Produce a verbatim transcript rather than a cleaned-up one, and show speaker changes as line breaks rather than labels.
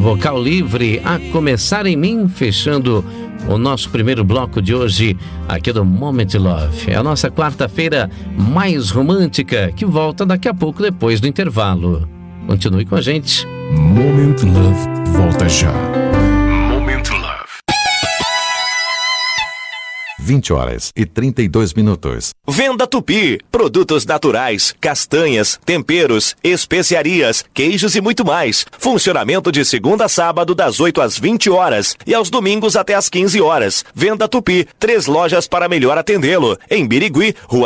Vocal Livre, A Começar em Mim, fechando o nosso primeiro bloco de hoje aqui do Moment Love. É a nossa quarta-feira mais romântica, que volta daqui a pouco depois do intervalo. Continue com a gente.
Moment Love volta já.
Moment Love.
vinte horas e trinta e dois minutos.
Venda Tupi, produtos naturais, castanhas, temperos, especiarias, queijos e muito mais. Funcionamento de segunda a sábado das oito às vinte horas e aos domingos até às quinze horas. Venda Tupi, três lojas para melhor atendê-lo. Em Birigui, Rua